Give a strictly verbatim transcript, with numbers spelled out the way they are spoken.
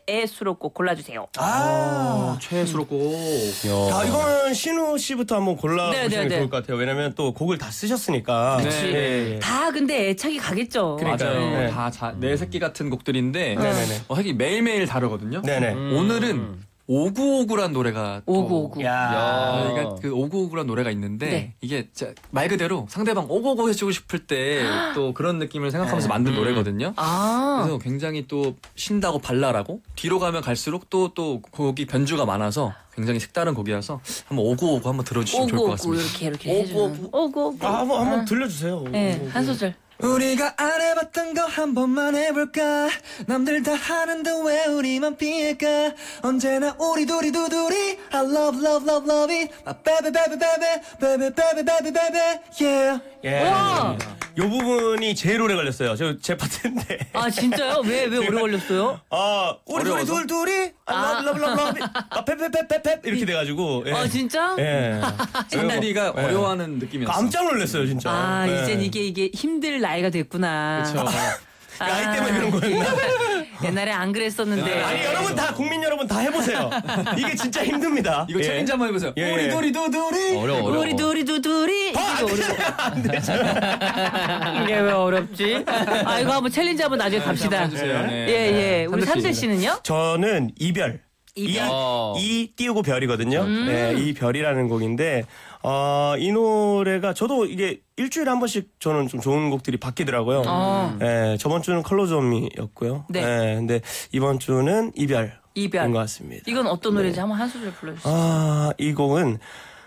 최애 수록곡 골라주세요. 아, 어, 최애 수록곡. 아, 이거는 신우 씨부터 한번 골라보시면 네, 네, 네. 좋을 것 같아요. 왜냐면 또 곡을 다 쓰셨으니까. 그치. 네. 다 근데 애착이 가겠죠. 맞아요. 네. 다 내 새끼 같은 곡들인데 네네네. 어, 하긴 매일매일 다르거든요. 네네. 오늘은 오구오구란 노래가 또- 오구오구. 야. 저희가 그 오구오구란 노래가 있는데 네. 이게 진짜 말 그대로 상대방 오구오구 해주고 싶을 때 또 그런 느낌을 생각하면서 만든 노래거든요. 아. 그래서 굉장히 또 신나고 발랄하고 뒤로 가면 갈수록 또 또 곡이 변주가 많아서 굉장히 색다른 곡이라서 한번 오구오구 한번 들어주시면 좋을 것 오구오구 같습니다. 이렇게 이렇게 해주는. 오구오구. 아, 한번, 한번 들려주세요. 네, 한 소절. 우리가 안 해봤던 거 한 번만 해볼까 남들 다 하는데 왜 우리만 피할까 언제나 우리 둘이 두둘이 I love love love love it My baby baby baby baby baby baby baby yeah 예. 와. 요 부분이 제일 오래 걸렸어요. 저 제 파트인데. 아 진짜요? 왜 왜 오래 걸렸어요? 아, 우리 둘이 어려워서? 둘 둘이 아, 러브 러브 러브 아, 펩펩펩펩 이렇게 돼가지고. 예. 아 진짜? 예. 팬들이가 네. 어려워하는 느낌이었어. 깜짝 놀랐어요, 진짜. 아 예. 이젠 이게 이게 힘들 나이가 됐구나. 그렇죠. 나이 때문에 그런 거였나? 옛날에 안 그랬었는데. 아니, 여러분 다, 국민 여러분 다 해보세요. 이게 진짜 힘듭니다. 이거 예. 챌린지 한번 해보세요. 예, 우리 예. 둘이 두둘이 어려워 어려워. 우리 둘이 두둘이 이게 어려워. 이게 왜 어렵지? 아 이거 한번 챌린지 한번 나중에 갑시다. 해주세요. 네. 예예. 우리 삼들 삼들 씨. 씨는요? 저는 이별. 이별. 이, 어. 이 띄우고 별이거든요. 음. 네, 이 별이라는 곡인데, 어, 이 노래가 저도 이게 일주일에 한 번씩 저는 좀 좋은 곡들이 바뀌더라고요. 어. 네, 저번 주는 컬러조미였고요. 네. 네, 근데 이번 주는 이별인 이별. 것 같습니다. 이건 어떤 노래인지 한번 한 소절 불러주세요. 아, 이 곡은